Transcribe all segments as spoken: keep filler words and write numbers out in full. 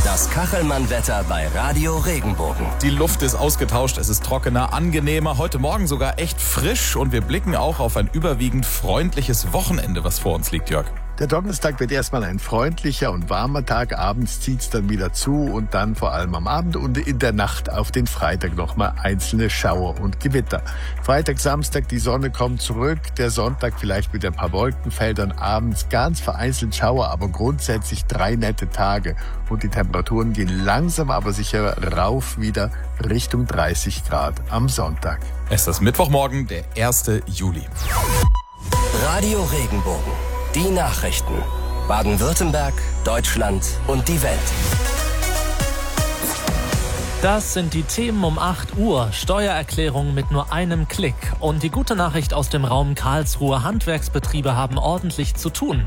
Das Kachelmann-Wetter bei Radio Regenbogen. Die Luft ist ausgetauscht, es ist trockener, angenehmer, heute Morgen sogar echt frisch und wir blicken auch auf ein überwiegend freundliches Wochenende, was vor uns liegt, Jörg. Der Donnerstag wird erstmal ein freundlicher und warmer Tag. Abends zieht's dann wieder zu und dann vor allem am Abend und in der Nacht auf den Freitag nochmal einzelne Schauer und Gewitter. Freitag, Samstag, die Sonne kommt zurück. Der Sonntag vielleicht mit ein paar Wolkenfeldern. Abends ganz vereinzelt Schauer, aber grundsätzlich drei nette Tage. Und die Temperaturen gehen langsam, aber sicher rauf wieder Richtung dreißig Grad am Sonntag. Es ist Mittwochmorgen, der erste Juli. Radio Regenbogen. Die Nachrichten. Baden-Württemberg, Deutschland und die Welt. Das sind die Themen um acht Uhr. Steuererklärung mit nur einem Klick. Und die gute Nachricht aus dem Raum Karlsruhe. Handwerksbetriebe haben ordentlich zu tun.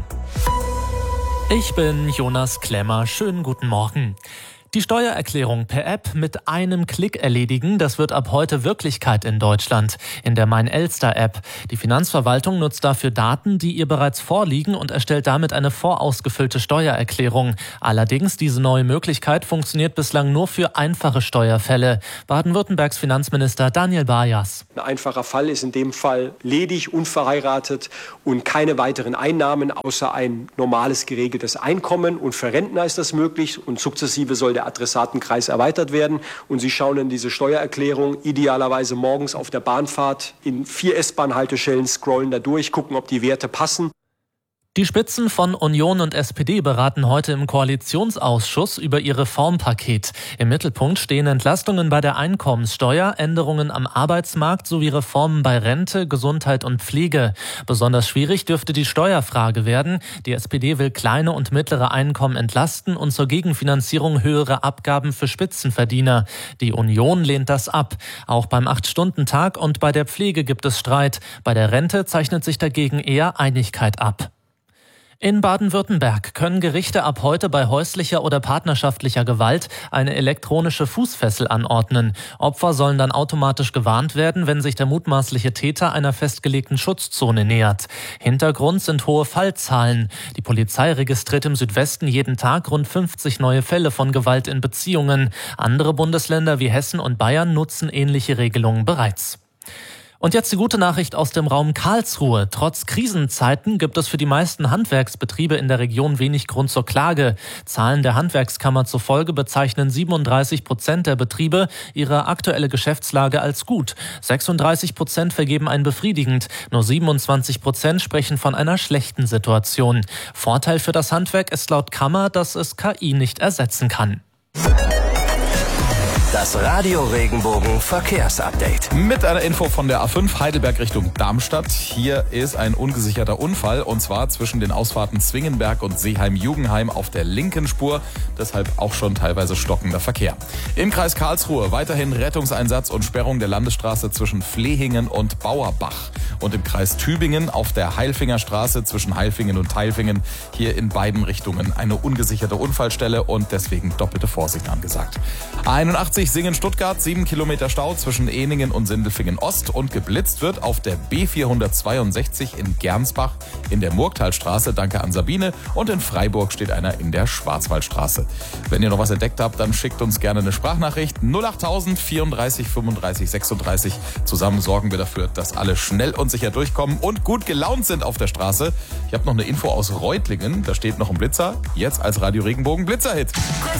Ich bin Jonas Klemmer. Schönen guten Morgen. Die Steuererklärung per App mit einem Klick erledigen, das wird ab heute Wirklichkeit in Deutschland, in der Mein-Elster-App. Die Finanzverwaltung nutzt dafür Daten, die ihr bereits vorliegen und erstellt damit eine vorausgefüllte Steuererklärung. Allerdings, diese neue Möglichkeit funktioniert bislang nur für einfache Steuerfälle. Baden-Württembergs Finanzminister Daniel Bajas. Ein einfacher Fall ist in dem Fall ledig, unverheiratet und keine weiteren Einnahmen außer ein normales geregeltes Einkommen. Und für Rentner ist das möglich und sukzessive soll der Adressatenkreis erweitert werden. Und Sie schauen in diese Steuererklärung idealerweise morgens auf der Bahnfahrt in vier S-Bahn-Haltestellen, scrollen da durch, gucken, ob die Werte passen. Die Spitzen von Union und S P D beraten heute im Koalitionsausschuss über ihr Reformpaket. Im Mittelpunkt stehen Entlastungen bei der Einkommenssteuer, Änderungen am Arbeitsmarkt sowie Reformen bei Rente, Gesundheit und Pflege. Besonders schwierig dürfte die Steuerfrage werden. Die S P D will kleine und mittlere Einkommen entlasten und zur Gegenfinanzierung höhere Abgaben für Spitzenverdiener. Die Union lehnt das ab. Auch beim acht-Stunden-Tag und bei der Pflege gibt es Streit. Bei der Rente zeichnet sich dagegen eher Einigkeit ab. In Baden-Württemberg können Gerichte ab heute bei häuslicher oder partnerschaftlicher Gewalt eine elektronische Fußfessel anordnen. Opfer sollen dann automatisch gewarnt werden, wenn sich der mutmaßliche Täter einer festgelegten Schutzzone nähert. Hintergrund sind hohe Fallzahlen. Die Polizei registriert im Südwesten jeden Tag rund fünfzig neue Fälle von Gewalt in Beziehungen. Andere Bundesländer wie Hessen und Bayern nutzen ähnliche Regelungen bereits. Und jetzt die gute Nachricht aus dem Raum Karlsruhe. Trotz Krisenzeiten gibt es für die meisten Handwerksbetriebe in der Region wenig Grund zur Klage. Zahlen der Handwerkskammer zufolge bezeichnen siebenunddreißig Prozent der Betriebe ihre aktuelle Geschäftslage als gut. sechsunddreißig Prozent vergeben ein befriedigend. Nur siebenundzwanzig Prozent sprechen von einer schlechten Situation. Vorteil für das Handwerk ist laut Kammer, dass es K I nicht ersetzen kann. Das Radio Regenbogen Verkehrsupdate. Mit einer Info von der A fünf Heidelberg Richtung Darmstadt. Hier ist ein ungesicherter Unfall und zwar zwischen den Ausfahrten Zwingenberg und Seeheim-Jugenheim auf der linken Spur. Deshalb auch schon teilweise stockender Verkehr. Im Kreis Karlsruhe weiterhin Rettungseinsatz und Sperrung der Landesstraße zwischen Flehingen und Bauerbach. Und im Kreis Tübingen auf der Heilfingerstraße zwischen Heilfingen und Teilfingen. Hier in beiden Richtungen eine ungesicherte Unfallstelle und deswegen doppelte Vorsicht angesagt. einundachtzig Singen-Stuttgart, sieben Kilometer Stau zwischen Ehningen und Sindelfingen Ost und geblitzt wird auf der B vierhundertzweiundsechzig in Gernsbach in der Murgtalstraße, danke an Sabine, und in Freiburg steht einer in der Schwarzwaldstraße. Wenn ihr noch was entdeckt habt, dann schickt uns gerne eine Sprachnachricht null achttausend vierunddreißig fünfunddreißig sechsunddreißig. Zusammen sorgen wir dafür, dass alle schnell und sicher durchkommen und gut gelaunt sind auf der Straße. Ich habe noch eine Info aus Reutlingen, da steht noch ein Blitzer, jetzt als Radio Regenbogen Blitzerhit.